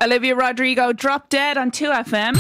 Olivia Rodrigo, Drop Dead on 2FM.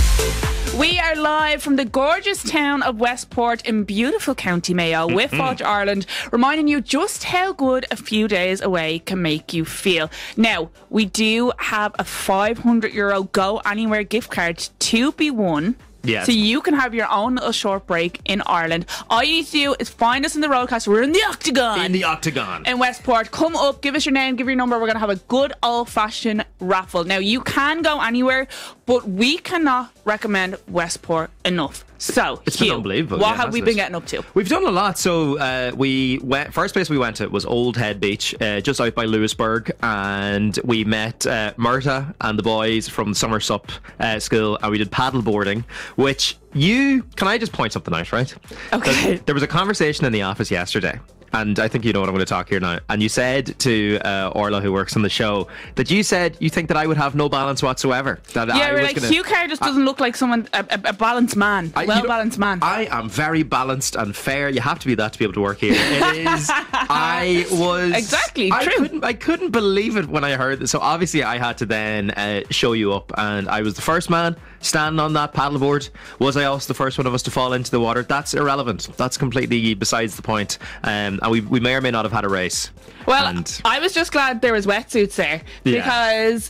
We are live from the gorgeous town of Westport in beautiful County Mayo with Fáilte Ireland, reminding you just how good a few days away can make you feel. Now, we do have a €500 Go Anywhere gift card to be won. Yes. So you can have your own little short break in Ireland. All you need to do is find us in the Roadcast. We're in the Octagon. In the Octagon. In Westport. Come up, give us your name, give your number. We're going to have a good old-fashioned raffle. Now, you can go anywhere, but we cannot recommend Westport enough. So, it's Hugh, been unbelievable. what have we been getting up to? We've done a lot. So we went. First place we went to was Old Head Beach, just out by Lewisburg, and we met Murta and the boys from Summer Sup school, and we did paddle boarding. Which can I just point something out, right? Okay. There was a conversation in the office yesterday. And I think you know what I'm going to talk here now. And you said to Orla, who works on the show, that you said you think that I would have no balance whatsoever. That Yeah, we're like, Hugh Carr just doesn't look like someone, a balanced man. Well-balanced man. I am very balanced and fair. You have to be that to be able to work here. It is. I was. Exactly, true. I couldn't believe it when I heard this. So obviously I had to then show you up. And I was the first man standing on that paddleboard. Was I also the first one of us to fall into the water? That's irrelevant. That's completely besides the point. And we may or may not have had a race. Well, I was just glad there was wetsuits there because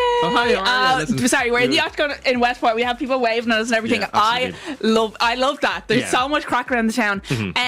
sorry, we're in the Octagon in Westport. We have people waving at us and everything. Yeah, I love that. There's so much crack around the town.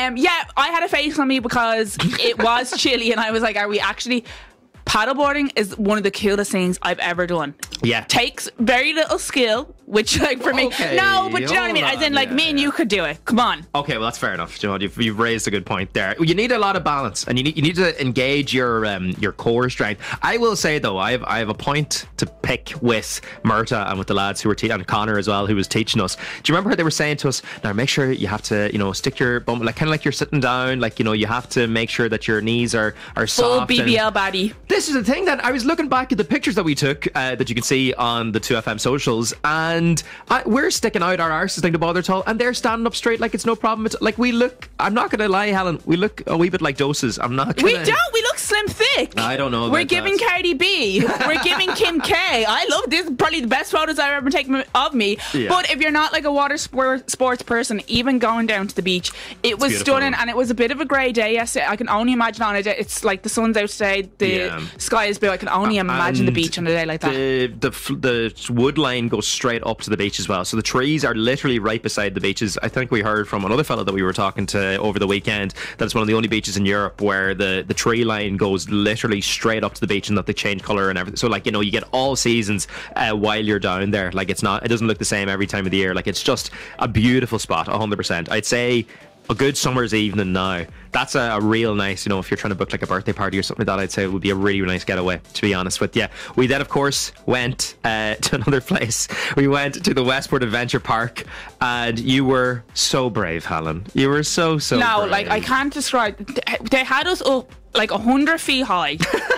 I had a face on me because it was chilly, and I was like, "Are we actually?" Paddleboarding is one of the coolest things I've ever done. Yeah. Takes very little skill, which, like, for me... No, but you know what I mean? As in, like, me and you could do it. Come on. Okay, well, that's fair enough. You know, you've raised a good point there. You need a lot of balance, and you need to engage your core strength. I will say, though, I have a point to pick with Murta and with the lads who were and Connor as well, who was teaching us. Do you remember how they were saying to us, now make sure you have to, stick your bum, like kind of like you're sitting down, like, you have to make sure that your knees are soft. Full BBL body. This is the thing that I was looking back at the pictures that we took that you can see on the 2FM socials, and we're sticking out our arses like the bother tall, and they're standing up straight like it's no problem. It's like we look. I'm not going to lie, Helen. We look a wee bit like doses. I'm not. We don't. We look slim thick. I don't know. We're giving Cardi B. We're giving Kim K. I love this. Probably the best photos I've ever taken of me. Yeah. But if you're not like a water sports person, even going down to the beach, it was stunning, and it was a bit of a grey day yesterday. I can only imagine on a day. It's like the sun's out today. The sky is blue. I can only imagine the beach on a day like that. The wood line goes straight up to the beach as well, so the trees are literally right beside the beaches. I think we heard from another fellow that we were talking to over the weekend that it's one of the only beaches in Europe where the tree line goes literally straight up to the beach, and that they change colour and everything. So like, you get all seasons while you're down there. Like it doesn't look the same every time of the year. Like it's just a beautiful spot, 100%. I'd say a good summer's evening now. That's a real nice, if you're trying to book like a birthday party or something like that, I'd say it would be a really, really nice getaway, to be honest with you. We then, of course, went to another place. We went to the Westport Adventure Park, and you were so brave, Helen. You were so brave. Like, I can't describe. They had us up like 100 feet high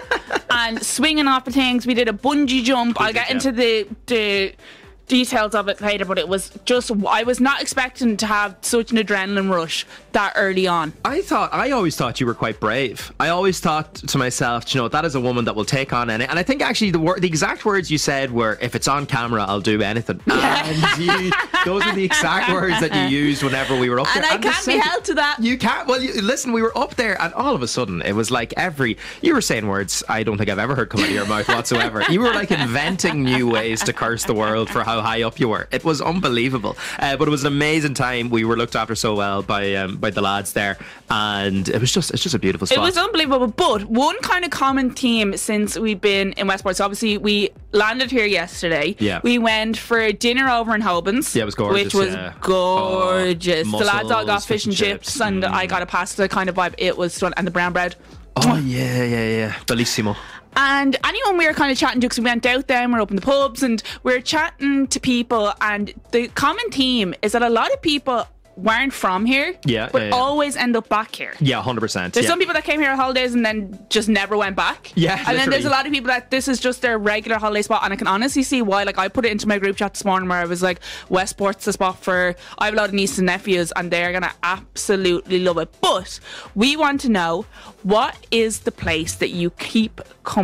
and swinging off the things. We did a bungee jump. I'll get into the details of it later, but it was just, I was not expecting to have such an adrenaline rush that early on. I always thought you were quite brave. I always thought to myself, that is a woman that will take on any, and I think actually the exact words you said were, if it's on camera, I'll do anything. And those are the exact words that you used whenever we were up there. And I can't be held to that. You can't. Well, listen, we were up there, and all of a sudden it was like you were saying words I don't think I've ever heard come out of your mouth whatsoever. You were like inventing new ways to curse the world for how high up you were. It was unbelievable, but it was an amazing time. We were looked after so well by the lads there, and it's just a beautiful spot. It was unbelievable. But one kind of common theme since we've been in Westport, so obviously we landed here yesterday. Yeah. We went for dinner over in Hobins. Yeah, it was gorgeous. Which was gorgeous. Oh, the lads all got fish and chips, and I got a pasta kind of vibe. It was fun, and the brown bread. Oh yeah, bellissimo. And anyone we were kind of chatting to, because we went out there and we're up in the pubs and we were chatting to people, and the common theme is that a lot of people weren't from here, but always end up back here. Yeah, 100%. There's some people that came here on holidays and then just never went back. Yeah, and then there's a lot of people that this is just their regular holiday spot, and I can honestly see why. Like, I put it into my group chat this morning where I was like, Westport's the spot for, I have a lot of nieces and nephews and they're gonna absolutely love it. But we want to know, what is the place that you keep coming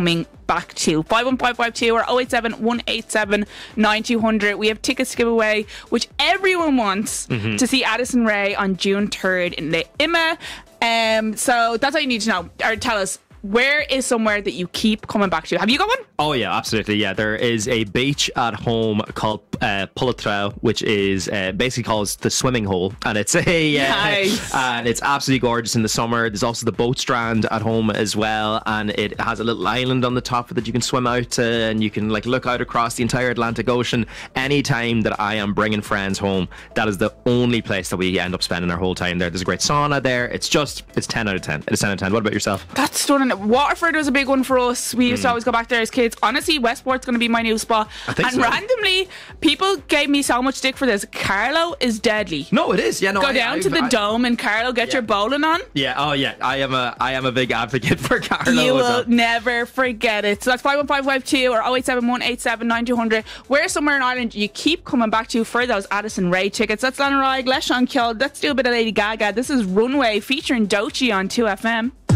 back to. 51552 or 087 187 9200. We have tickets to give away, which everyone wants, to see Addison Rae on June 3rd in the IMA. So that's all you need to know. Or tell us, where is somewhere that you keep coming back to? Have you got one? Oh yeah, absolutely. Yeah, there is a beach at home called Pulatrau, which is basically called the swimming hole, and it's Nice. and it's absolutely gorgeous in the summer. There's also the boat strand at home as well, and it has a little island on the top that you can swim out to, and you can like look out across the entire Atlantic Ocean. Anytime that I am bringing friends home, that is the only place that we end up spending our whole time there. There's a great sauna there. It's 10 out of 10. It's 10 out of 10. What about yourself? That's stunning. Waterford was a big one for us. We used to always go back there as kids. Honestly, Westport's going to be my new spot. I think and so. randomly, people gave me so much stick for this. Carlow is deadly. No, it is. Yeah, no. Go down to the Dome in Carlow, get your bowling on. Yeah. Oh, yeah. I am a big advocate for Carlow. You as will well. never forget it. So that's 51552 or 087 187 9200. Where's somewhere in Ireland you keep coming back to for those Addison Rae tickets? That's Lana Ride, Leis an Ceol. Let's do a bit of Lady Gaga. This is Runway featuring Doechii on 2FM.